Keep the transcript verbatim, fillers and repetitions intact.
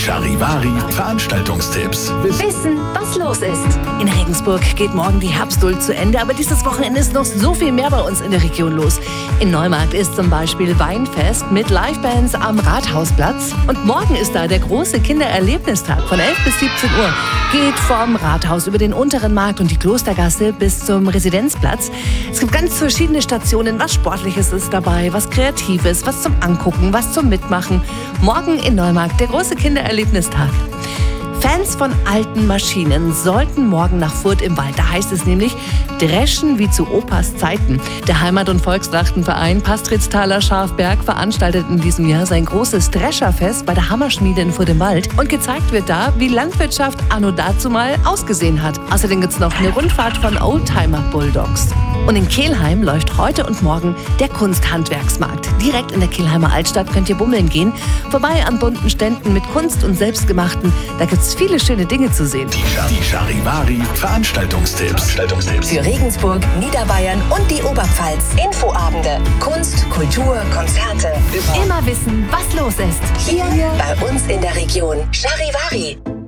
Charivari Veranstaltungstipps. Wissen, was los ist. In Regensburg geht morgen die Herbstduld zu Ende, aber dieses Wochenende ist noch so viel mehr bei uns in der Region los. In Neumarkt ist zum Beispiel Weinfest mit Livebands am Rathausplatz. Und morgen ist da der große Kindererlebnistag von elf bis siebzehn Uhr. Geht vom Rathaus über den unteren Markt und die Klostergasse bis zum Residenzplatz. Es gibt ganz verschiedene Stationen. Was Sportliches ist dabei, was Kreatives, was zum Angucken, was zum Mitmachen. Morgen in Neumarkt der große Kindererlebnistag. Fans von alten Maschinen sollten morgen nach Furth im Wald. Da heißt es nämlich, dreschen wie zu Opas Zeiten. Der Heimat- und Volkstrachtenverein Pastritztaler Schafberg veranstaltet in diesem Jahr sein großes Drescherfest bei der Hammerschmiede in Furth im Wald. Und gezeigt wird da, wie Landwirtschaft anno dazumal ausgesehen hat. Außerdem gibt es noch eine Rundfahrt von Oldtimer-Bulldogs. Und in Kelheim läuft heute und morgen der Kunsthandwerksmarkt. Direkt in der Kelheimer Altstadt könnt ihr bummeln gehen. Vorbei an bunten Ständen mit Kunst und Selbstgemachten. Da gibt es viele schöne Dinge zu sehen. Die Charivari Veranstaltungstipps. Veranstaltungstipps. Für Regensburg, Niederbayern und die Oberpfalz. Infoabende, Kunst, Kultur, Konzerte. Immer wissen, was los ist. Hier bei uns in der Region. Charivari.